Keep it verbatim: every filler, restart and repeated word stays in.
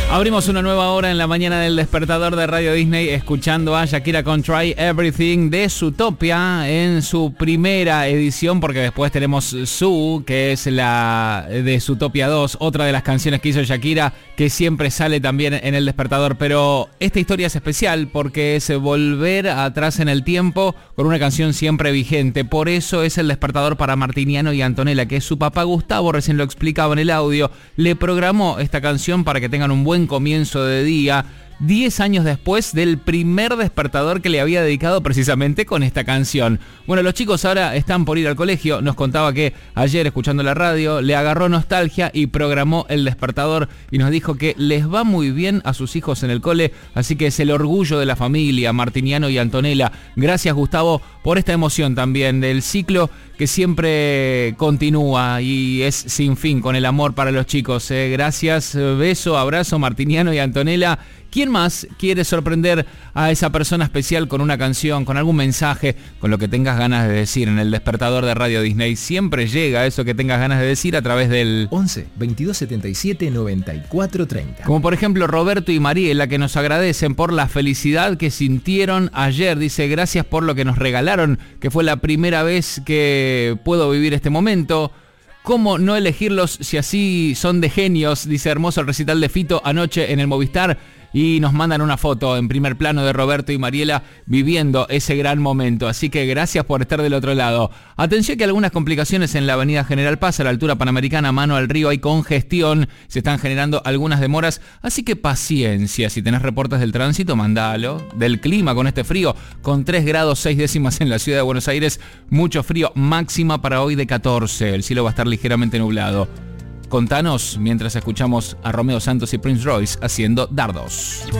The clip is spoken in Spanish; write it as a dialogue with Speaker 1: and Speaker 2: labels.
Speaker 1: Abrimos una nueva hora en la mañana del despertador de Radio Disney escuchando a Shakira con Try Everything de Zootopia en su primera edición, porque después tenemos Zoo, que es la de Zootopia dos, otra de las canciones que hizo Shakira que siempre sale también en el despertador. Pero esta historia es especial porque es volver atrás en el tiempo con una canción siempre vigente. Por eso es el despertador para Martiniano y Antonella, que su papá Gustavo, recién lo explicaba en el audio, le programó esta canción para que tengan un buen comienzo de día, diez años después del primer despertador que le había dedicado precisamente con esta canción. Bueno, los chicos ahora están por ir al colegio. Nos contaba que ayer, escuchando la radio, le agarró nostalgia y programó el despertador y nos dijo que les va muy bien a sus hijos en el cole, así que es el orgullo de la familia, Martiniano y Antonella. Gracias, Gustavo, por esta emoción también del ciclo que siempre continúa y es sin fin con el amor para los chicos. Eh, gracias, beso, abrazo, Martiniano y Antonella. ¿Quién más quiere sorprender a esa persona especial con una canción, con algún mensaje, con lo que tengas ganas de decir en el despertador de Radio Disney? Siempre llega eso que tengas ganas de decir a través del
Speaker 2: once, veintidós setenta y siete, noventa y cuatro treinta.
Speaker 1: Como por ejemplo Roberto y Mariela, que nos agradecen por la felicidad que sintieron ayer. Dice, gracias por lo que nos regalaron, que fue la primera vez que puedo vivir este momento. ¿Cómo no elegirlos si así son de genios? Dice, hermoso el recital de Fito anoche en el Movistar. Y nos mandan una foto en primer plano de Roberto y Mariela viviendo ese gran momento. Así que gracias por estar del otro lado. Atención que algunas complicaciones en la avenida General Paz, a la altura Panamericana, mano al río, hay congestión. Se están generando algunas demoras. Así que paciencia. Si tenés reportes del tránsito, mandalo. Del clima con este frío, con tres grados seis décimas en la ciudad de Buenos Aires. Mucho frío, máxima para hoy de catorce. El cielo va a estar ligeramente nublado. Contanos mientras escuchamos a Romeo Santos y Prince Royce haciendo Dardos.